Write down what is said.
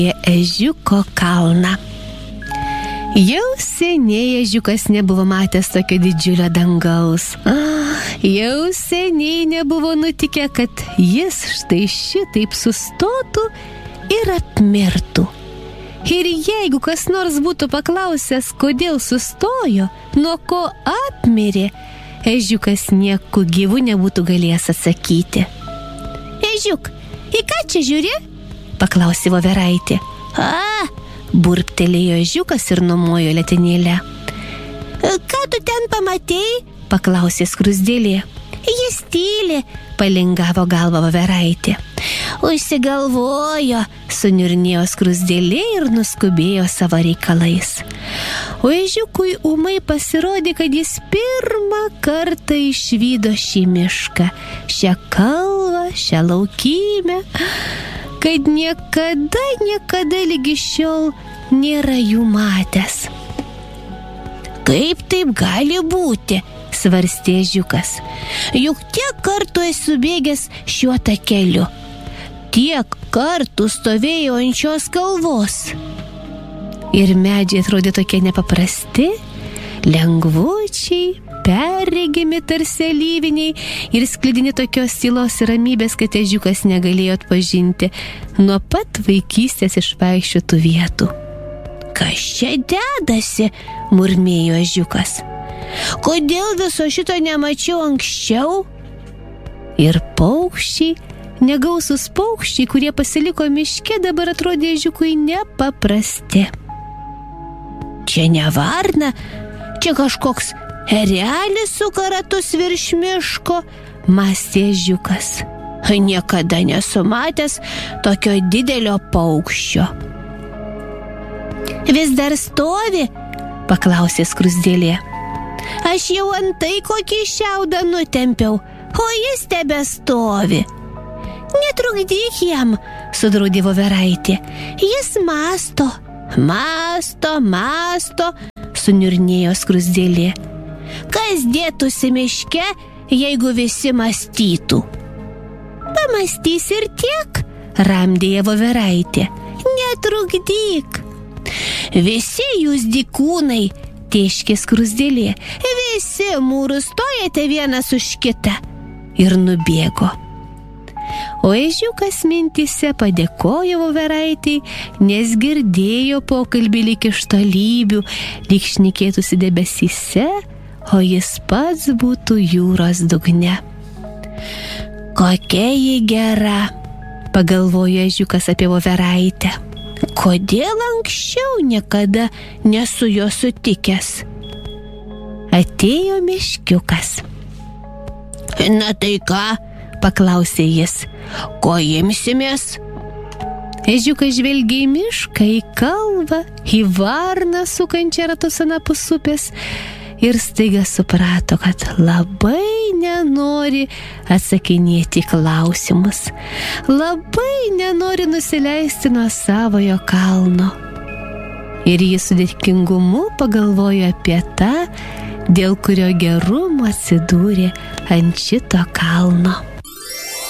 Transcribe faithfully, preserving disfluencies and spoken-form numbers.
Ežiuko kalną. Jau seniai ežiukas nebuvo matęs tokio didžiulio dangaus. Ah, jau seniai nebuvo nutikę, kad jis štai šitaip sustotų ir apmirtų. Ir jeigu kas nors būtų paklausęs, kodėl sustojo, nuo ko apmirė, ežiukas nieku gyvu nebūtų galėjęs atsakyti. Ežiuk, į ką čia žiūri? Paklausė voveraitė. A, burptelėjo ežiukas ir numojo letenėlę. Ką tu ten pamatei? Paklausė skruzdėlė. Jis tyli, palingavo galvą voveraitė. Užsigalvojo, suniurnėjo skruzdėlė ir nuskubėjo savo reikalais. O ežiukui ūmai pasirodė, kad jis pirmą kartą išvydo šį mišką, šią kalvą, šią laukymę, kad niekada, niekada lygi šiol nėra jų matęs. Kaip taip gali būti? Svarstė ežiukas. Juk tiek kartų esu bėgęs šiuo takeliu. Tiek kartų stovėjau ant šios kalvos. Ir medžiai atrodė tokie nepaprasti, lengvučiai, perregimi tarsi alyviniai ir sklidini tokios tylos ir ramybės, kad ežiukas negalėjo atpažinti nuo pat vaikystės išvaikščiotų vietų. Kas čia dedasi? Murmėjo ežiukas. Kodėl viso šito nemačiau anksčiau? Ir paukščiai, negausūs paukščiai, kurie pasiliko miške, dabar atrodė ežiukui nepaprasti. Čia ne varna, čia kažkoks erelis suka ratus virš miško, mąstė ežiukas. Niekada nesu matęs tokio didelio paukščio. Vis dar stovi? Paklausė skruzdėlė. Aš jau antai kokį šiaudą nutempiau, o jis tebestovi. Netrukdyk jam, sudraudė voveraitė. Jis mąsto, mąsto, mąsto, suniurnėjo skruzdėlė. Kas dėtųsi miške, jeigu visi mąstytų? Pamąstys ir tiek, ramdėjo voveraitė. Netrukdyk. Visi jūs dykūnai, tėškė skruzdėlė, visi mūrų stojate vienas už kitą. Ir nubėgo. O ežiukas mintyse padėkojo voveraitei, nes girdėjo pokalbį lyg iš tolybių, lyg šnekėtųsi debesyse, o jis pats būtų jūros dugne. Kokia ji gera, pagalvojo ežiukas apie voveraitę. Kodėl anksčiau niekada nesu jo sutikęs? Atėjo meškiukas. Na tai ką? Paklausė jis. Ko imsimės? Ežiukas žvelgė į mišką, į kalvą, į varną sukančią ratus anapus upės ir staiga suprato, kad labai nenori atsakinėti klausimus, labai nenori nusileisti nuo savojo kalno. Ir jis su dėkingumu pagalvojo apie tą, dėl kurio gerumo atsidūrė ant šito kalno.